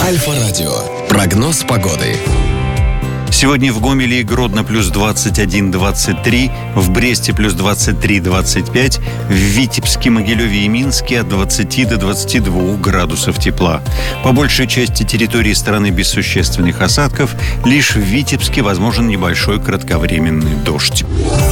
Альфа-радио. Прогноз погоды. Сегодня в Гомеле и Гродно плюс 21-23, в Бресте плюс 23-25, в Витебске, Могилеве и Минске от 20 до 22 градусов тепла. По большей части территории страны без существенных осадков, лишь в Витебске возможен небольшой кратковременный дождь.